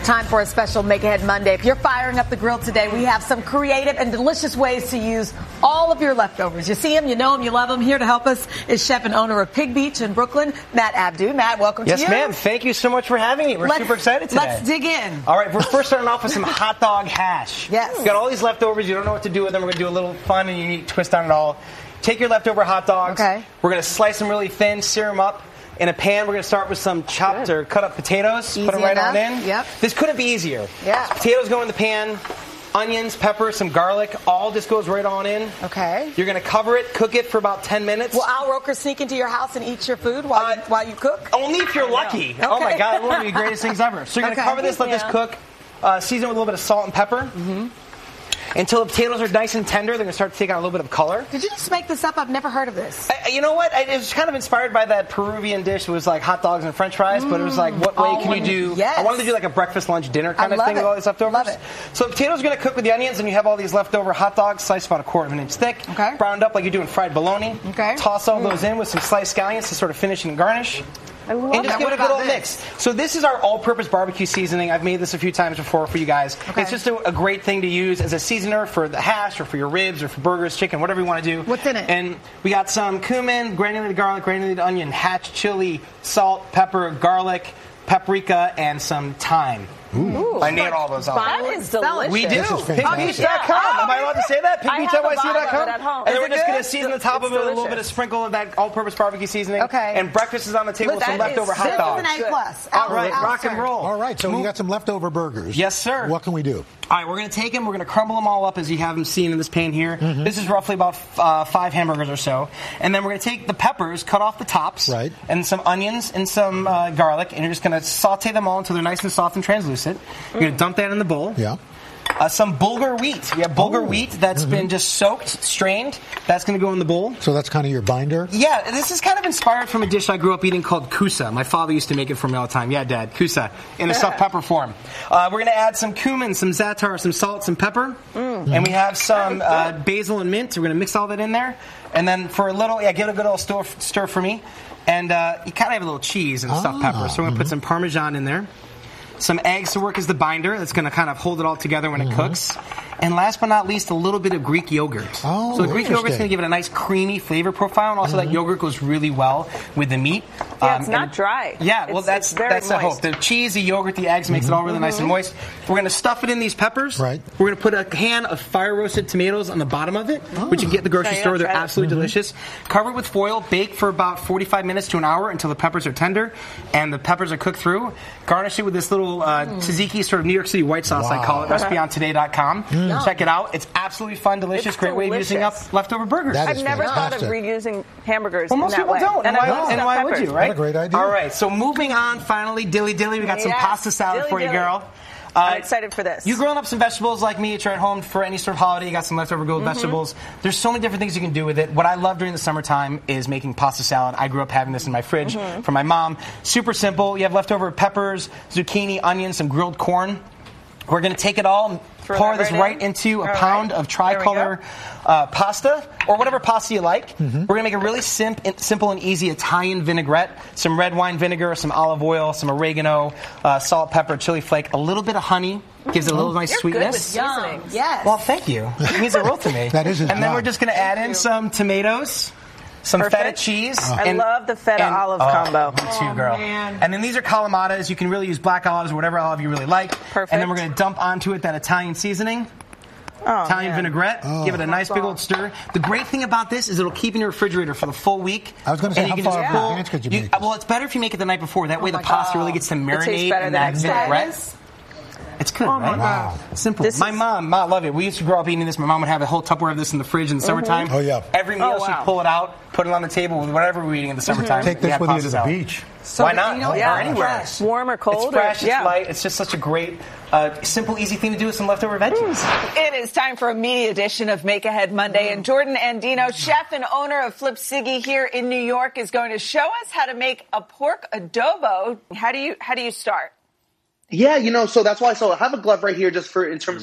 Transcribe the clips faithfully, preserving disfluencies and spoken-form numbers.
Time for a special Make Ahead Monday. If you're firing up the grill today, we have some creative and delicious ways to use all of your leftovers. You see them, you know them, you love them. Here to help us is chef and owner of Pig Beach in Brooklyn, Matt Abdu. Matt, welcome yes, to you. Yes, ma'am. Thank you so much for having me. We're let's, super excited today. Let's dig in. All right, we're first starting off with some hot dog hash. Yes. We've got all these leftovers. You don't know what to do with them. We're going to do a little fun and unique twist on it all. Take your leftover hot dogs. Okay. We're going to slice them really thin, sear them up. In a pan, we're going to start with some chopped Good. or cut up potatoes. Easy Put them right enough. on in. Yep. This couldn't be easier. Yeah. So potatoes go in the pan, onions, pepper, some garlic. All just goes right on in. Okay. You're going to cover it, cook it for about ten minutes. Will Al Roker sneak into your house and eat your food while, uh, you, while you cook? Only if you're lucky. Okay. Oh, my God. It will be the greatest things ever. So you're going to okay. cover this, let yeah. this cook. Uh, season it with a little bit of salt and pepper. Mm-hmm. Until the potatoes are nice and tender, they're going to start to take on a little bit of color. Did you just make this up? I've never heard of this. I, you know what? I, it was kind of inspired by that Peruvian dish. It was like hot dogs and french fries, mm. but it was like, what way oh, can you do? Yes. I wanted to do like a breakfast, lunch, dinner kind I of thing it. with all these leftovers. Love it. So the potatoes are going to cook with the onions, and you have all these leftover hot dogs sliced about a quarter of an inch thick, okay. browned up like you do in fried bologna. Okay. Toss all mm. those in with some sliced scallions to sort of finish and garnish. I love and just that. give it a good old mix. So this is our all-purpose barbecue seasoning. I've made this a few times before for you guys. Okay. It's just a, a great thing to use as a seasoner for the hash or for your ribs or for burgers, chicken, whatever you want to do. What's in it? And we got some cumin, granulated garlic, granulated onion, hatch chili, salt, pepper, garlic, paprika, and some thyme. Ooh. I nailed all those out. That is delicious. We do. pig beach dot com. Yeah. Am I allowed to say that? pig beach dot y c dot com. And then we're just going to season the top it's of it with a little delicious. bit of sprinkle of that all-purpose barbecue seasoning. Okay. And breakfast is on the table with some leftover is, hot dogs. This is an A plus. All right, rock and roll. All right, so we got some leftover burgers. Yes, sir. What can we do? All right, we're going to take them. We're going to crumble them all up as you have them seen in this pan here. Mm-hmm. This is roughly about uh, five hamburgers or so. And then we're going to take the peppers, cut off the tops, right. and some onions and some uh, garlic, and you're just going to saute them all until they're nice and soft and translucent. You're going to dump that in the bowl. Yeah. Uh, some bulgur wheat. We have bulgur oh. wheat that's mm-hmm. been just soaked, strained. That's going to go in the bowl. So that's kind of your binder? Yeah, this is kind of inspired from a dish I grew up eating called kusa. My father used to make it for me all the time. Yeah, Dad, kusa, in a stuffed pepper form. Uh, we're going to add some cumin, some za'atar, some salt, some pepper. Mm. And we have some uh, basil and mint. We're going to mix all that in there. And then for a little, yeah, give it a good old stir, stir for me. And uh, you kind of have a little cheese and stuffed ah, pepper. So we're going to mm-hmm. put some Parmesan in there. Some eggs to work as the binder. That's going to kind of hold it all together when it mm-hmm. cooks. And last but not least, a little bit of Greek yogurt. Oh, so the Greek yogurt is going to give it a nice creamy flavor profile, and also mm-hmm. that yogurt goes really well with the meat. Yeah, um, it's not dry. Yeah, well, it's, that's it's that's the hope. The cheese, the yogurt, the eggs mm-hmm. makes it all really mm-hmm. nice and moist. We're going to stuff it in these peppers. Right. We're going to put a can of fire roasted tomatoes on the bottom of it, oh. which you can get at the grocery yeah, store. They're absolutely mm-hmm. delicious. Cover it with foil. Bake for about forty-five minutes to an hour until the peppers are tender and the peppers are cooked through. Garnish it with this little uh, mm. tzatziki, sort of New York City white sauce, wow. I call it. recipe on today dot com. Mm. Check it out. It's absolutely fun, delicious, it's great delicious. way of using up leftover burgers. That I've is never fantastic. thought of reusing hamburgers well, most in that people way. don't. And, and why, and why would you, right? What a great idea. All right, so moving on, finally, dilly dilly, we got some yes. pasta salad dilly for you, dilly. girl. Uh, Uh, I'm excited for this. You grilling up some vegetables like me, you're at home for any sort of holiday, you got some leftover grilled mm-hmm. vegetables. There's so many different things you can do with it. What I love during the summertime is making pasta salad. I grew up having this in my fridge mm-hmm. from my mom. Super simple. You have leftover peppers, zucchini, onions, some grilled corn. We're going to take it all and Throw pour right this in. right into a all pound right. of tricolor uh, pasta, or whatever pasta you like. Mm-hmm. We're going to make a really sim- simple and easy Italian vinaigrette, some red wine vinegar, some olive oil, some oregano, uh, salt, pepper, chili flake, a little bit of honey. Gives it a little nice You're sweetness. Good with seasonings. Yes. Well, thank you. It means the world to me. That is his And then job. we're just going to add in some tomatoes, some Perfect. feta cheese. Oh. And, I love the feta and, olive oh, combo. Me too, Oh, girl. man. And then these are calamatas. You can really use black olives or whatever olive you really like. Perfect. And then we're going to dump onto it that Italian seasoning. Oh, Italian man. vinaigrette. Oh. Give it a nice big old stir. The great thing about this is it'll keep in your refrigerator for the full week. I was going to say, and how you can far just in pull- advance could you you- make this? Well, it's better if you make it the night before. That way Oh the my pasta God. really gets to tastes marinate better in the that next day. vinaigrette. It's good, Oh my right? Wow. Simple. This my is- mom, ma, love it. We used to grow up eating this. My mom would have a whole Tupperware of this in the fridge in the summertime. Oh, yeah. Every meal Oh, wow. she'd pull it out, put it on the table with whatever we were eating in the summertime. Take We this had with you pasta to the salad. beach. So Why good. not? You know, Yeah. Or anywhere. fresh. Warm or cold? It's fresh, or, it's yeah. light. It's just such a great, uh, simple, easy thing to do with some leftover veggies. It is time for a media edition of Make Ahead Monday, and Jordan Andino, chef and owner of Flip Siggy here in New York, is going to show us how to make a pork adobo. How do you how do you start? Yeah, you know, so that's why. So I have a glove right here just for in terms of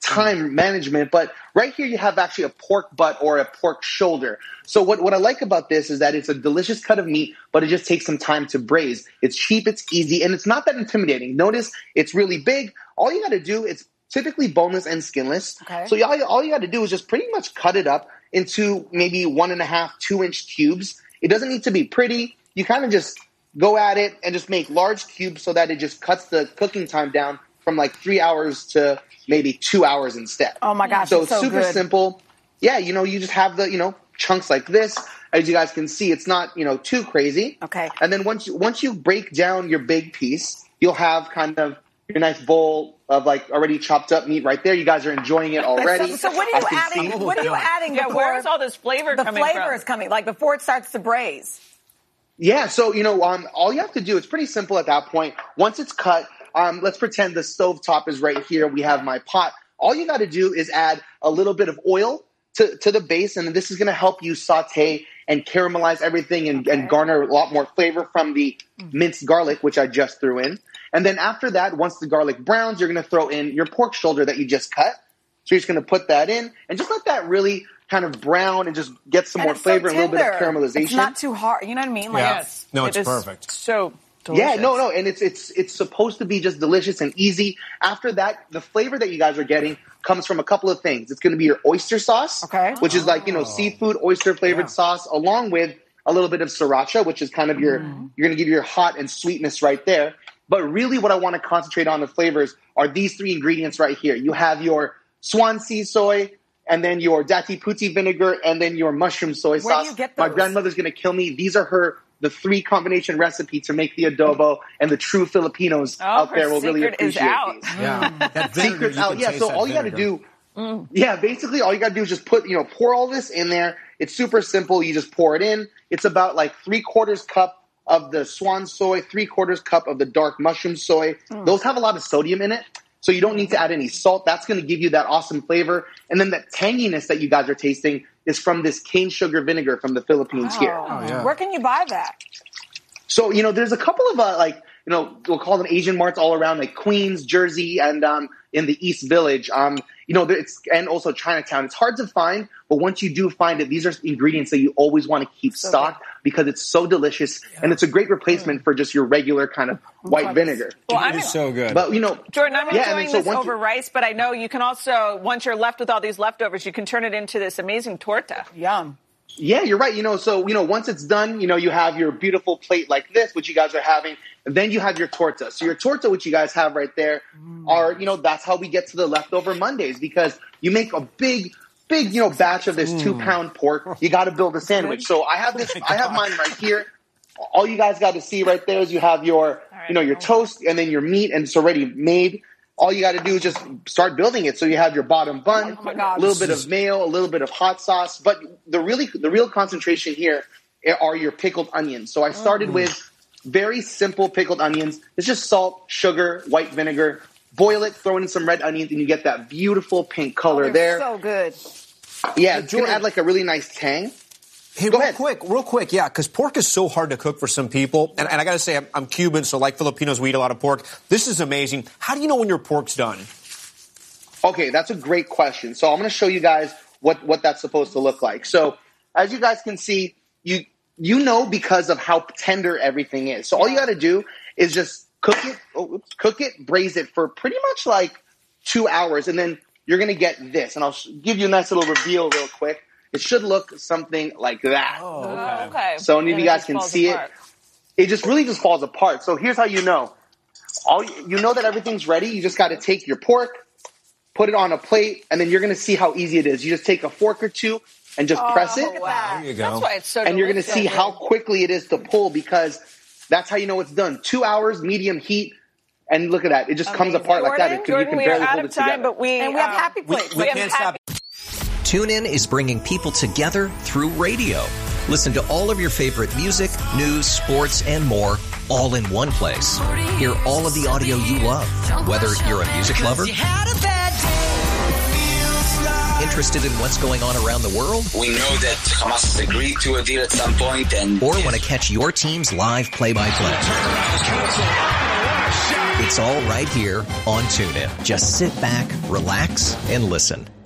time management, but right here you have actually a pork butt or a pork shoulder. So what, what I like about this is that it's a delicious cut of meat, but it just takes some time to braise. It's cheap, it's easy, and it's not that intimidating. Notice it's really big. All you got to do, it's typically boneless and skinless. Okay. So all, all you got to do is just pretty much cut it up into maybe one and a half, two inch cubes. It doesn't need to be pretty. You kind of just go at it and just make large cubes so that it just cuts the cooking time down from like three hours to maybe two hours instead. Oh my gosh, So it's it's so super good. simple. Yeah, you know, you just have the, you know, chunks like this. As you guys can see, it's not, you know, too crazy. Okay. And then once you, once you break down your big piece, you'll have kind of your nice bowl of like already chopped up meat right there. You guys are enjoying it already. So, so what are I you can adding? see. What are you adding? Yeah, before where is all this flavor the coming flavor from? is coming? Like before it starts to braise. Yeah, so, you know, um, all you have to do, it's pretty simple at that point. Once it's cut, um, let's pretend the stove top is right here. We have my pot. All you got to do is add a little bit of oil to, to the base, and this is going to help you saute and caramelize everything and, and garner a lot more flavor from the minced garlic, which I just threw in. And then after that, once the garlic browns, you're going to throw in your pork shoulder that you just cut. So you're just going to put that in and just let that really kind of brown and just get some And more it's so flavor and a little bit of tender. caramelization. It's not too hard. You know what I mean? Like, Yeah. Yes. No, It it's is perfect. So delicious. Yeah, no, no, and it's it's it's supposed to be just delicious and easy. After that, the flavor that you guys are getting comes from a couple of things. It's going to be your oyster sauce, Okay. which is like, you know, seafood oyster flavored sauce, along with a little bit of sriracha, which is kind of your you're going to give you your hot and sweetness right there. But really, what I want to concentrate on the flavors are these three ingredients right here. You have your Swansea soy, and then your dati puti vinegar, and then your mushroom soy Where sauce. do you get My those? grandmother's going to kill me. These are her the three combination recipe to make the adobo, and the true Filipinos Oh, out her there will really secret is appreciate out. these. Yeah. That vinegar, Secrets you out, can yeah. taste So that all you got to vinegar. do, yeah, basically all you got to do is just put, you know, pour all this in there. It's super simple. You just pour it in. It's about like three quarters cup of the swan soy, three quarters cup of the dark mushroom soy. Those have a lot of sodium in it, so you don't need to add any salt. That's going to give you that awesome flavor. And then that tanginess that you guys are tasting is from this cane sugar vinegar from the Philippines here. Oh, yeah. where can you buy that? So, you know, there's a couple of, uh, like, you know, we'll call them Asian marts all around, like Queens, Jersey, and um, in the East Village. Um, you know, it's and also Chinatown. It's hard to find, but once you do find it, these are ingredients that you always want to keep stocked because it's so delicious, and it's a great replacement for just your regular kind of white vinegar. Well, It I'm is so good. But, you know, Jordan, I'm yeah, and enjoying then so this once over you- rice, but I know you can also, once you're left with all these leftovers, you can turn it into this amazing torta. Yum. Yeah, you're right. You know, so, you know, once it's done, you know, you have your beautiful plate like this, which you guys are having, and then you have your torta. So your torta, which you guys have right there, are, you know, that's how we get to the leftover Mondays, because you make a big, big, you know, batch of this two pound pork. You got to build a sandwich. So I have this, I have mine right here. All you guys got to see right there is you have your, you know, your toast and then your meat, and it's already made. All you got to do is just start building it. So you have your bottom bun, Oh my God. a little bit of mayo, a little bit of hot sauce. But the really, the real concentration here are your pickled onions. So I started Mm. with very simple pickled onions. It's just salt, sugar, white vinegar. Boil it, throw in some red onions, and you get that beautiful pink color They're there. so good. yeah, it's going Jordan- to add like a really nice tang. Hey, Go real ahead. quick, real quick, yeah, because pork is so hard to cook for some people. And, and I got to say, I'm, I'm Cuban, so like Filipinos, we eat a lot of pork. This is amazing. How do you know when your pork's done? Okay, that's a great question. So I'm going to show you guys what, what that's supposed to look like. So as you guys can see, you you know because of how tender everything is. So all you got to do is just cook it, oh, oops, cook it, braise it for pretty much like two hours, and then you're going to get this. And I'll sh- give you a nice little reveal real quick. It should look something like that. Oh, okay. So any of And you it guys just can falls see apart. it. It just really just falls apart. So here's how you know. All you, you know that everything's ready. You just got to take your pork, put it on a plate, and then you're going to see how easy it is. You just take a fork or two and just press it, Wow. There you go. That's why it's so and you're going to delicious. see how quickly it is to pull, because that's how you know it's done. Two hours, medium heat, and look at that. It just comes Amazing. apart like that. Jordan, It can, you Jordan, can we are barely out hold of it time, together. but we And we have um, happy plates. We have can't happy- stop. TuneIn is bringing people together through radio. Listen to all of your favorite music, news, sports, and more all in one place. Hear all of the audio you love, whether you're a music lover, interested in what's going on around the world, We know that Hamas has agreed to a deal at some point, and or want to catch your team's live play-by-play. It's all right here on TuneIn. Just sit back, relax, and listen.